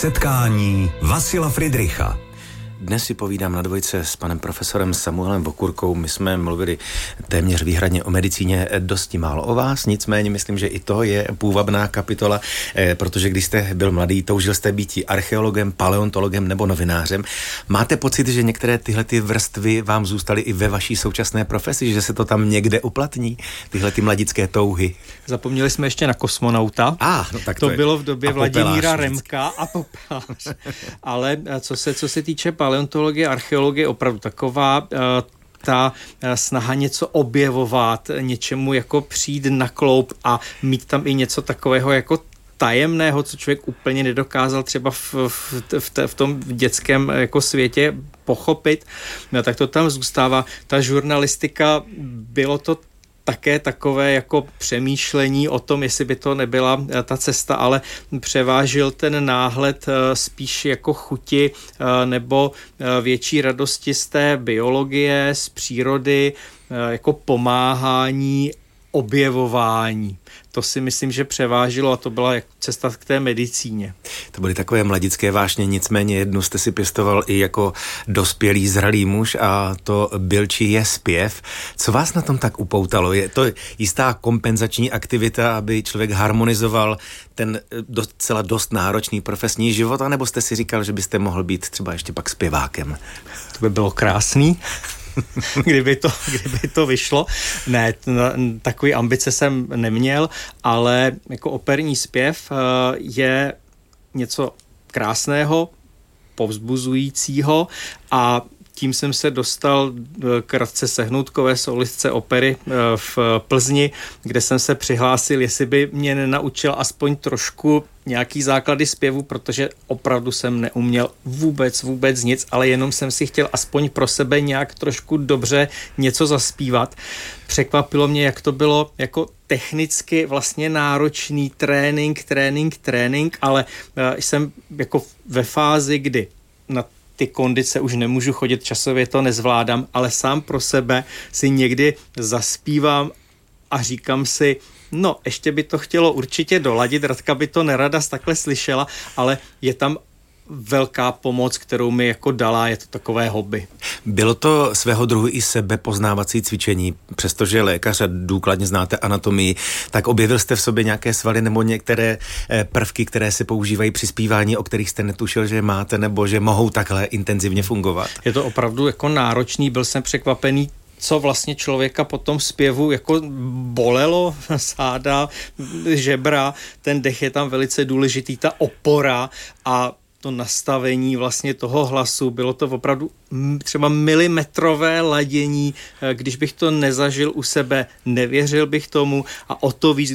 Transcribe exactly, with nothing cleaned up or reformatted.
Setkání Vasila Fridricha. Dnes si povídám na dvojce s panem profesorem Samuelem Vokurkou. My jsme mluvili téměř výhradně o medicíně, dosti málo o vás, nicméně myslím, že i to je půvabná kapitola, eh, protože když jste byl mladý, toužil jste být archeologem, paleontologem nebo novinářem. Máte pocit, že některé tyhle ty vrstvy vám zůstaly i ve vaší současné profesi, že se to tam někde uplatní, tyhle ty mladické touhy? Zapomněli jsme ještě na kosmonauta. Ah, no tak to, to je. bylo v době Vladimíra vždycky. Remka a popelář. Ale co se, co se týče paleontologie, archeologie, opravdu taková uh, ta snaha něco objevovat, něčemu jako přijít na kloub a mít tam i něco takového jako tajemného, co člověk úplně nedokázal třeba v, v, v, v tom dětském jako světě pochopit, no, tak to tam zůstává. Ta žurnalistika, bylo to také takové jako přemýšlení o tom, jestli by to nebyla ta cesta, ale převážil ten náhled spíš jako chuti nebo větší radosti z té biologie, z přírody, jako pomáhání, objevování. To si myslím, že převážilo a to byla cesta k té medicíně. To byly takové mladické vášně, nicméně jednu jste si pěstoval i jako dospělý zralý muž a to byl či je zpěv. Co vás na tom tak upoutalo? Je to jistá kompenzační aktivita, aby člověk harmonizoval ten docela dost náročný profesní život, anebo jste si říkal, že byste mohl být třeba ještě pak zpěvákem? To by bylo krásný. kdyby, to, kdyby to vyšlo. Ne, takový ambice jsem neměl, ale jako operní zpěv je něco krásného, povzbuzujícího a tím jsem se dostal k Radce Sehnoutkové, solistce opery v Plzni, kde jsem se přihlásil, jestli by mě nenaučil aspoň trošku nějaký základy zpěvu, protože opravdu jsem neuměl vůbec, vůbec nic, ale jenom jsem si chtěl aspoň pro sebe nějak trošku dobře něco zaspívat. Překvapilo mě, jak to bylo jako technicky vlastně náročný trénink, trénink, trénink, ale jsem jako ve fázi, kdy na ty kondice už nemůžu chodit, časově to nezvládám, ale sám pro sebe si někdy zaspívám a říkám si, no, ještě by to chtělo určitě doladit, Radka by to nerada takhle slyšela, ale je tam velká pomoc, kterou mi jako dala, je to takové hobby. Bylo to svého druhu i sebepoznávací cvičení, přestože lékař a důkladně znáte anatomii, tak objevil jste v sobě nějaké svaly nebo některé prvky, které se používají při zpívání, o kterých jste netušil, že máte, nebo že mohou takhle intenzivně fungovat? Je to opravdu jako náročný, byl jsem překvapený, co vlastně člověka po tom zpěvu jako bolelo, záda, žebra, ten dech je tam velice důležitý, ta opora a to nastavení vlastně toho hlasu, bylo to opravdu třeba milimetrové ladění, když bych to nezažil u sebe, nevěřil bych tomu a o to víc,